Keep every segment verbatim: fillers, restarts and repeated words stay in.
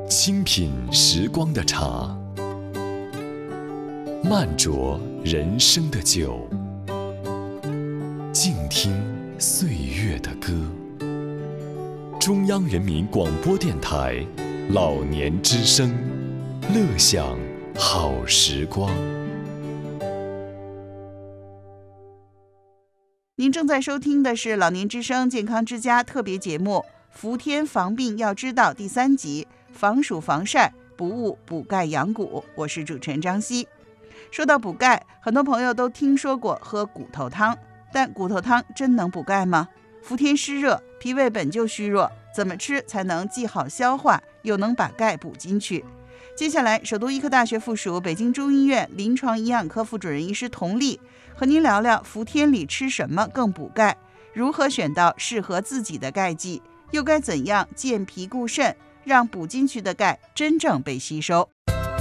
清品时光的茶，慢酌人生的酒，静听岁月的歌。中央人民广播电台老年之声，乐享好时光。 您正在收听的是老年之声健康之家特别节目《伏天防病要知道》第三集，防暑防晒不误补钙养骨。我是主持人张希。说到补钙，很多朋友都听说过喝骨头汤，但骨头汤真能补钙吗？伏天湿热，脾胃本就虚弱，怎么吃才能既好消化，又能把钙补进去？接下来，首都医科大学附属北京中医院临床营养科副主任医师佟丽和您聊聊伏天里吃什么更补钙，如何选到适合自己的钙剂，又该怎样健脾固肾，让补进去的钙真正被吸收。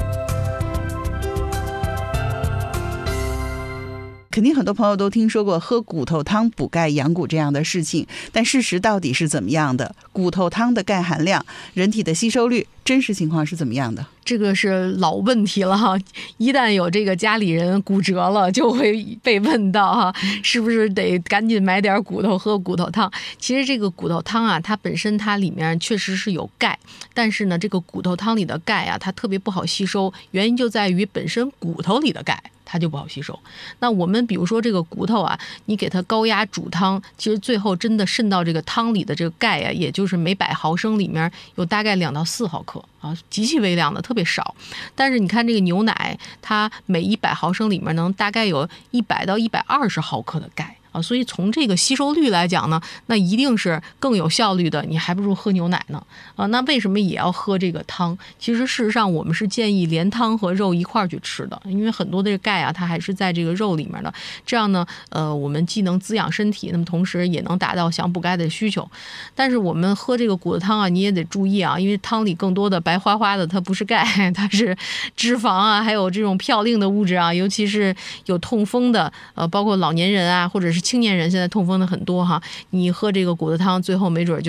肯定很多朋友都听说过喝骨头汤补钙养骨这样的事情，但事实到底是怎么样的？骨头汤的钙含量、人体的吸收率，真实情况是怎么样的？ 这个是老问题了哈，一旦有这个家里人骨折了，就会被问到哈，是不是得赶紧买点骨头喝骨头汤？其实这个骨头汤啊，它本身它里面确实是有钙，但是呢，这个骨头汤里的钙啊，它特别不好吸收，原因就在于本身骨头里的钙它就不好吸收。那我们比如说这个骨头啊，你给它高压煮汤，其实最后真的渗到这个汤里的这个钙啊，也就是每百毫升里面有大概两到四毫克啊，极其微量的，特别少。但是你看这个牛奶，它每一百毫升里面能大概有一百到一百二十毫克的钙。啊，所以从这个吸收率来讲呢，那一定是更有效率的，你还不如喝牛奶呢。啊，那为什么也要喝这个汤？其实事实上我们是建议连汤和肉一块儿去吃的，因为很多的钙啊，它还是在这个肉里面的。这样呢，呃，我们既能滋养身体，那么同时也能达到想补钙的需求。但是我们喝这个骨头汤啊，你也得注意啊，因为汤里更多的白花花的，它不是钙，它是脂肪啊，还有这种嘌呤的物质啊，尤其是有痛风的，呃，包括老年人啊，或者是青年人现在痛风的很多哈，你喝这个骨头汤，最后没准就